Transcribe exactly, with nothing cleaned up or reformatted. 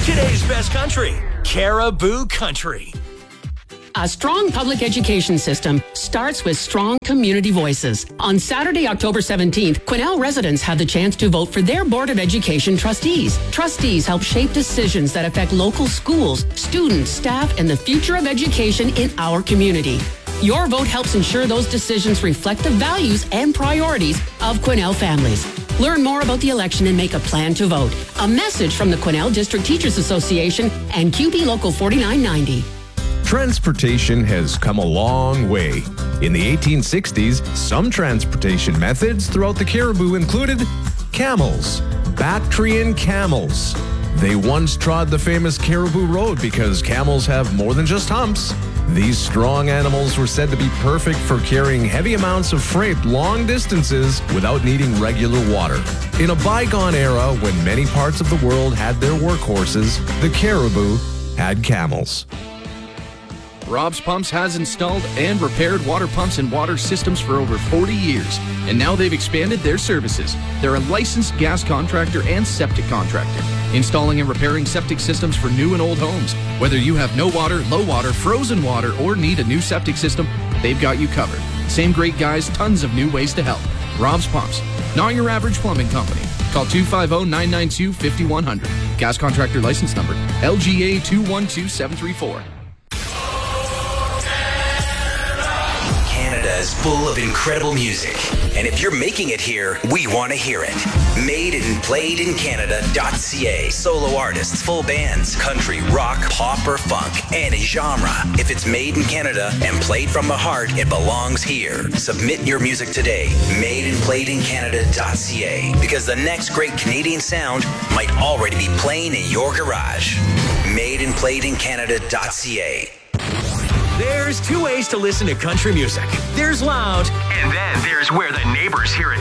Today's best country, Caribou Country. A strong public education system starts with strong community voices. On Saturday, October seventeenth, Quesnel residents have the chance to vote for their Board of Education trustees. Trustees help shape decisions that affect local schools, students, staff, and the future of education in our community. Your vote helps ensure those decisions reflect the values and priorities of Quesnel families. Learn more about the election and make a plan to vote. A message from the Quesnel District Teachers Association and Q P Local forty-nine ninety. Transportation has come a long way. In the eighteen sixties, some transportation methods throughout the Caribou included camels, Bactrian camels. They once trod the famous Caribou Road because camels have more than just humps. These strong animals were said to be perfect for carrying heavy amounts of freight long distances without needing regular water. In a bygone era when many parts of the world had their workhorses, the Caribou had camels. Rob's Pumps has installed and repaired water pumps and water systems for over forty years, and now they've expanded their services. They're a licensed gas contractor and septic contractor, installing and repairing septic systems for new and old homes. Whether you have no water, low water, frozen water, or need a new septic system, they've got you covered. Same great guys, tons of new ways to help. Rob's Pumps, not your average plumbing company. Call two five zero, nine nine two, five one zero zero. Gas contractor license number L G A two one two seven three four. Canada is full of incredible music, and if you're making it here, we want to hear it. Made and played in Canada dot c a. Solo artists, full bands, country, rock, pop, or funk, any genre. If it's made in Canada and played from the heart, it belongs here. Submit your music today. Made and played in Canada dot c a. Because the next great Canadian sound might already be playing in your garage. Made and played in Canada dot c a. There's two ways to listen to country music. There's loud, and then there's where the neighbors hear it